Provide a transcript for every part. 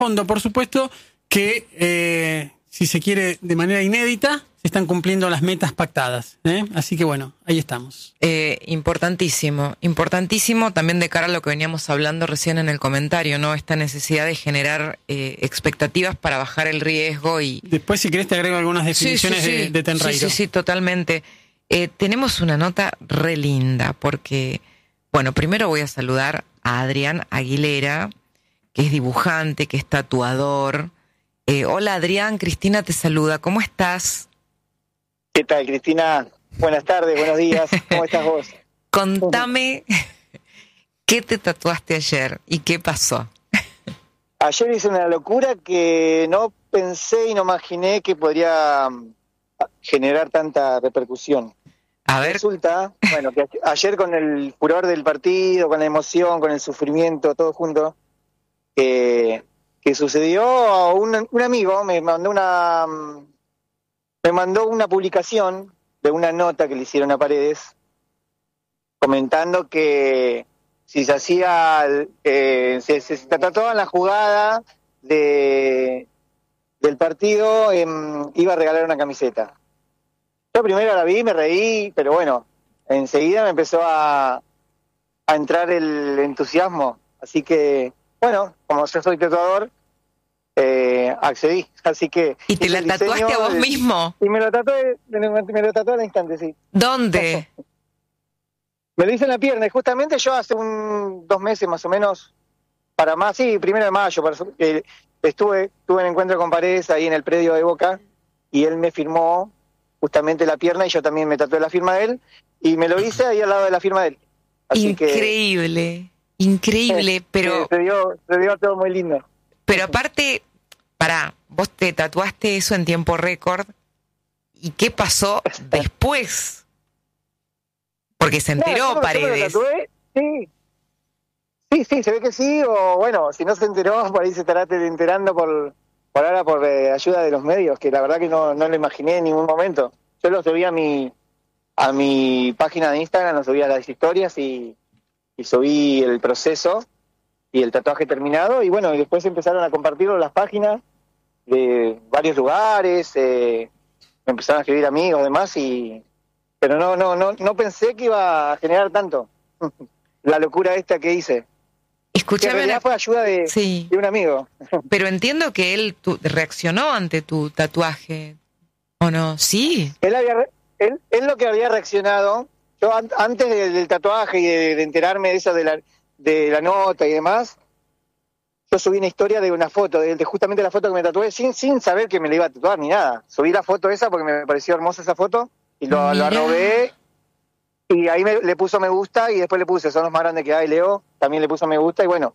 fondo, por supuesto, que, si se quiere, de manera inédita, se están cumpliendo las metas pactadas. Así que bueno, ahí estamos. Importantísimo también de cara a lo que veníamos hablando recién en el comentario, ¿no? Esta necesidad de generar expectativas para bajar el riesgo y... Después, si querés, te agrego algunas definiciones de Tenreiro. Sí, totalmente. Tenemos una nota re linda porque, bueno, primero voy a saludar a Adrián Aguilera, que es dibujante, que es tatuador. Hola Adrián, Cristina te saluda, ¿cómo estás? ¿Qué tal, Cristina? Buenas tardes, buenos días, ¿cómo estás vos? Contame qué te tatuaste ayer y qué pasó. Ayer hice una locura que no pensé y no imaginé que podría generar tanta repercusión. A ver. Resulta, bueno, que ayer con el furor del partido, con la emoción, con el sufrimiento, todo junto, que sucedió, un amigo me mandó una publicación de una nota que le hicieron a Paredes, comentando que si se hacía, se trataba en la jugada del partido, iba a regalar una camiseta. Yo primero la vi, me reí, pero bueno, enseguida me empezó a entrar el entusiasmo. Así que, bueno, como yo soy tatuador, accedí. Así que... ¿Y te la tatuaste a vos mismo? Y me lo tatué al instante, sí. ¿Dónde? Me lo hice en la pierna, y justamente yo hace 2 meses más o menos, para más, sí, 1 de mayo, tuve un encuentro con Paredes ahí en el predio de Boca, y él me firmó justamente la pierna, y yo también me tatué la firma de él, y me lo hice ahí al lado de la firma de él. Así increíble, pero... Se dio todo muy lindo. Pero aparte, vos te tatuaste eso en tiempo récord, ¿y qué pasó después? Porque se enteró Paredes. Yo me lo tatué, sí, se ve que sí, o bueno, si no se enteró, por ahí se estará enterando por ayuda de los medios, que la verdad que no lo imaginé en ningún momento. Yo lo subí a mi página de Instagram, lo subí a las historias y subí el proceso y el tatuaje terminado, y bueno, y después empezaron a compartirlo en las páginas de varios lugares, me empezaron a escribir amigos, demás, pero no pensé que iba a generar tanto la locura esta que hice. Escuchame, que en realidad fue ayuda de un amigo. Pero entiendo que él reaccionó ante tu tatuaje, ¿o no? Sí. Él lo que había reaccionado, yo antes del tatuaje y de enterarme de eso de la nota y demás, yo subí una historia de una foto, de justamente la foto que me tatué, sin saber que me la iba a tatuar ni nada. Subí la foto esa porque me pareció hermosa esa foto, y lo arrobé, y ahí le puso me gusta, y después le puse, son los más grandes que hay, Leo, también le puso me gusta, y bueno,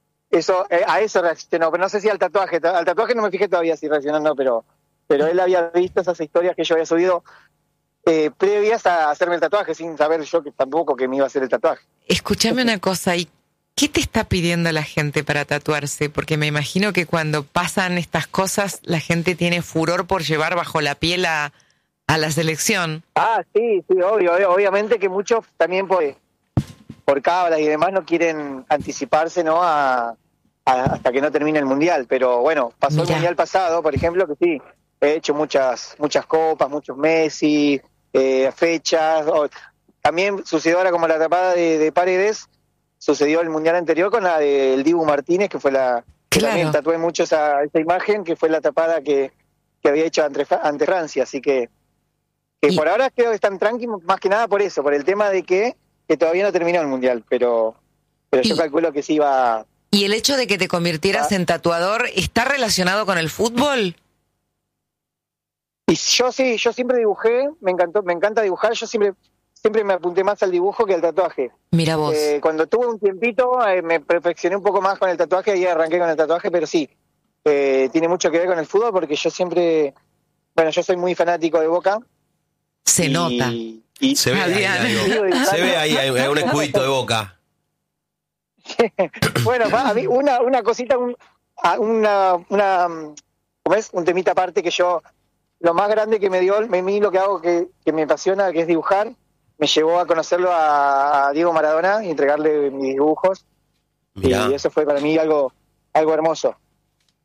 a eso reaccionó, pero no sé si al tatuaje no me fijé todavía si reaccionó o no, pero él había visto esas historias que yo había subido previas a hacerme el tatuaje, sin saber yo tampoco que me iba a hacer el tatuaje. Escúchame una cosa, ¿y qué te está pidiendo la gente para tatuarse? Porque me imagino que cuando pasan estas cosas, la gente tiene furor por llevar bajo la piel a la selección. Sí, obviamente que muchos también por cábalas y demás no quieren anticiparse, ¿no? Hasta que no termine el Mundial, pero bueno, pasó el Mundial pasado, por ejemplo, que sí, he hecho muchas copas, muchos Messi, fechas, también sucedió ahora como la tapada de Paredes, sucedió el Mundial anterior con la del Dibu Martínez, que fue que también tatué mucho esa imagen, que fue la tapada que había hecho ante Francia, así que por ahora creo que están tranquilos, más que nada por eso, por el tema de que todavía no terminó el Mundial, pero yo calculo que sí va... ¿Y el hecho de que te convirtieras en tatuador está relacionado con el fútbol? Y yo siempre dibujé, me encanta dibujar, yo siempre me apunté más al dibujo que al tatuaje. Mira vos. Cuando tuve un tiempito me perfeccioné un poco más con el tatuaje y arranqué con el tatuaje, pero sí, tiene mucho que ver con el fútbol porque yo soy muy fanático de Boca. Se nota. Se ve ahí un escudito de Boca. Bueno, a mí una cosita, ¿cómo es? Un temita aparte que yo, lo más grande que me dio, a mí lo que hago que me apasiona, que es dibujar, me llevó a conocerlo a Diego Maradona y entregarle mis dibujos. Mirá. Y eso fue para mí algo hermoso.